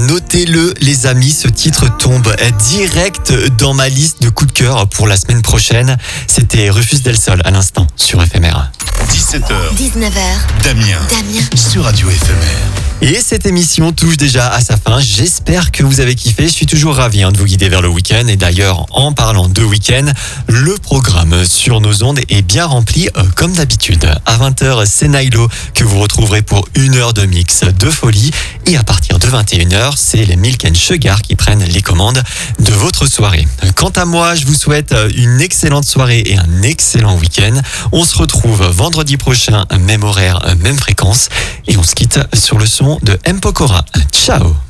notez-le les amis, ce titre tombe direct dans ma liste de coups de cœur pour la semaine prochaine. C'était Rufus Del Sol à l'instant sur Éphémère. 17h, 19h, Damien, sur Radio Éphémère. Et cette émission touche déjà à sa fin. J'espère que vous avez kiffé. Je suis toujours ravi de vous guider vers le week-end. Et d'ailleurs, en parlant de week-end, le programme sur nos ondes est bien rempli comme d'habitude. À 20h, c'est Nailo que vous retrouverez pour 1 heure de mix de folie. Et à partir de 21h, c'est les Milk & Sugar qui prennent les commandes de votre soirée. Quant à moi, je vous souhaite une excellente soirée et un excellent week-end. On se retrouve vendredi prochain, même horaire, même fréquence. Et on se quitte sur le son de M. Pokora. Ciao!